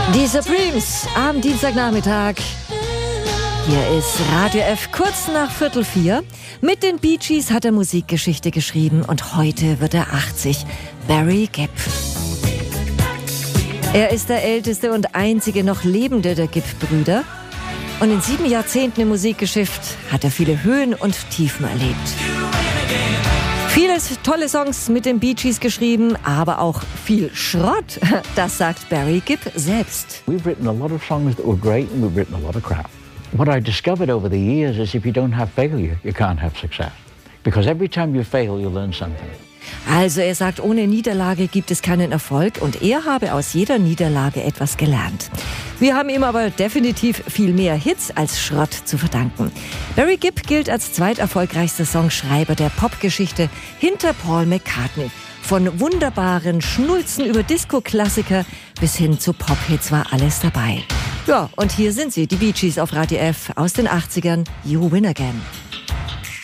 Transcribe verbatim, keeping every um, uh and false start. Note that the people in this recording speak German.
Die Supremes am Dienstagnachmittag. Hier ist Radio F kurz nach Viertel vier. Mit den Bee Gees hat er Musikgeschichte geschrieben und heute wird er achtzig. Barry Gibb. Er ist der älteste und einzige noch lebende der Gibb-Brüder. Und in sieben Jahrzehnten im Musikgeschäft hat er viele Höhen und Tiefen erlebt. Viele tolle Songs mit den Bee Gees geschrieben, aber auch viel Schrott. Das sagt Barry Gibb selbst. We've written a lot of songs that were great and we've written a lot of crap. What I discovered over the years is if you don't have failure, you can't have success. Because every time you fail, you learn something. Also er sagt, ohne Niederlage gibt es keinen Erfolg und er habe aus jeder Niederlage etwas gelernt. Wir haben ihm aber definitiv viel mehr Hits als Schrott zu verdanken. Barry Gibb gilt als zweiterfolgreichster Songschreiber der Popgeschichte hinter Paul McCartney. Von wunderbaren Schnulzen über Disco-Klassiker bis hin zu Pop-Hits war alles dabei. Ja, und hier sind sie, die Bee Gees auf Radio F aus den achtzigern. You Win Again.